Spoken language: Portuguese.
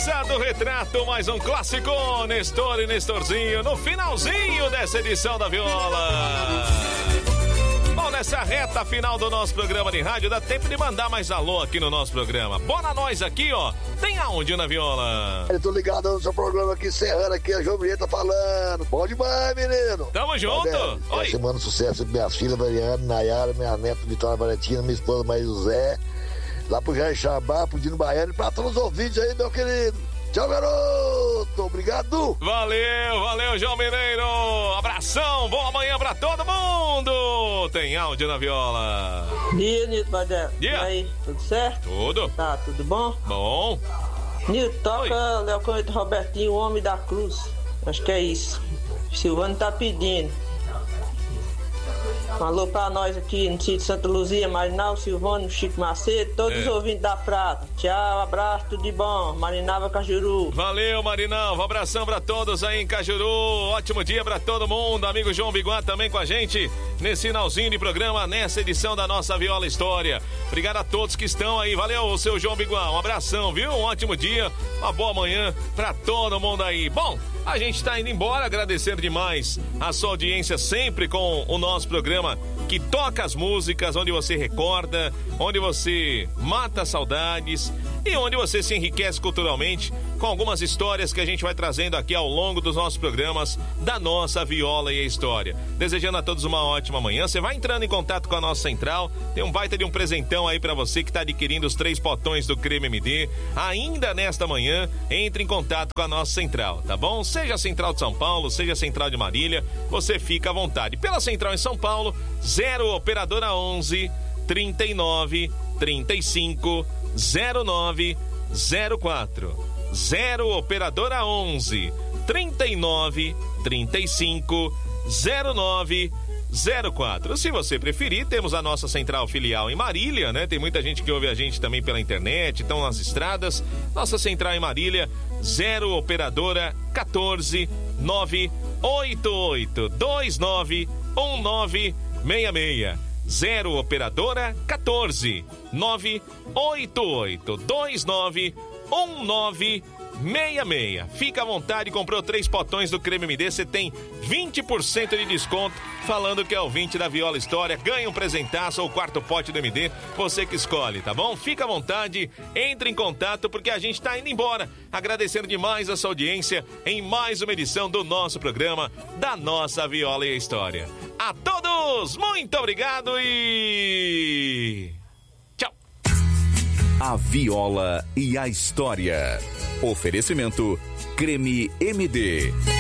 sequência do Retrato, mais um clássico, Nestor e Nestorzinho, no finalzinho dessa edição da Viola. Bom, nessa reta final do nosso programa de rádio, dá tempo de mandar mais alô aqui no nosso programa. Bora nós aqui, ó. Tem aonde na Viola? Eu tô ligado no seu programa aqui, Serrano, aqui, a João Vinheta falando. Bom demais, menino. Tamo junto. Oi. Semana sucesso, minhas filhas, Mariana, Nayara, minha neta, Vitória Valentina, minha esposa, Maria José. Lá pro Jair Xabá, pro Dino Baiano e pra todos os ouvintes aí, meu querido. Tchau, garoto. Obrigado. Valeu, João Mineiro. Abração, boa manhã pra todo mundo. Tem áudio na Viola. Dia, Nilton Badel. Dia. E aí, tudo certo? Tudo. Tá, tudo bom? Bom. Nilton, toca Léo Canhoto Robertinho, o Homem da Cruz. Acho que é isso. Silvano tá pedindo. Um alô pra nós aqui no sítio Santa Luzia, Marinal, Silvano, Chico Macedo, todos os ouvintes da Prata. Tchau, abraço, tudo de bom. Marinalva, Cajuru. Valeu, Marinalva. Um abração pra todos aí em Cajuru. Ótimo dia pra todo mundo. Amigo João Biguá também com a gente nesse finalzinho de programa, nessa edição da nossa Viola História. Obrigado a todos que estão aí. Valeu, seu João Biguá. Um abração, viu? Um ótimo dia, uma boa manhã pra todo mundo aí. Bom, a gente tá indo embora, agradecendo demais a sua audiência sempre com o nosso programa que toca as músicas, onde você recorda, onde você mata saudades e onde você se enriquece culturalmente com algumas histórias que a gente vai trazendo aqui ao longo dos nossos programas da nossa Viola e a História. Desejando a todos uma ótima manhã. Você vai entrando em contato com a nossa central, tem um baita de um presentão aí pra você que tá adquirindo os 3 potões do Creme MD. Ainda nesta manhã, entre em contato com a nossa central, tá bom? Seja a Central de São Paulo, seja a Central de Marília, você fica à vontade. Pela Central em São Paulo, 0 operadora 11 39 35 09 04. 0 operadora 11 39 35 09 04. Se você preferir, temos a nossa central filial em Marília, né? Tem muita gente que ouve a gente também pela internet, estão nas estradas. Nossa central em Marília, 0 operadora 14 988 29 1966. 0 operadora 14 988 29 1966. Fica à vontade, comprou 3 potões do Creme MD, você tem 20% de desconto, falando que é ouvinte da Viola História, ganha um presentaço ou 4º pote do MD, você que escolhe, tá bom? Fica à vontade, entre em contato, porque a gente tá indo embora, agradecendo demais a sua audiência em mais uma edição do nosso programa, da nossa Viola e a História. A todos, muito obrigado e... A Viola e a História. Oferecimento Creme MD.